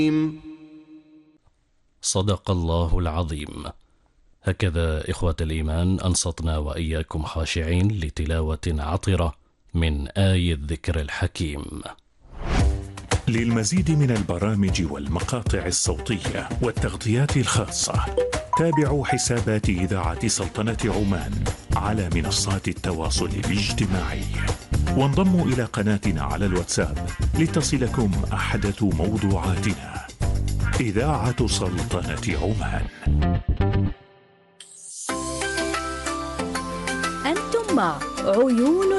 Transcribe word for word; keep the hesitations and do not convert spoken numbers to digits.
صدق الله العظيم. هكذا إخوة الإيمان أنصتنا وإياكم خاشعين لتلاوة عطرة من آي الذكر الحكيم. للمزيد من البرامج والمقاطع الصوتية والتغطيات الخاصة تابعوا حسابات إذاعة سلطنة عمان على منصات التواصل الاجتماعي، وانضموا إلى قناتنا على الواتساب لتصلكم أحدث موضوعاتنا. إذاعة سلطنة عمان. أنتم مع عيون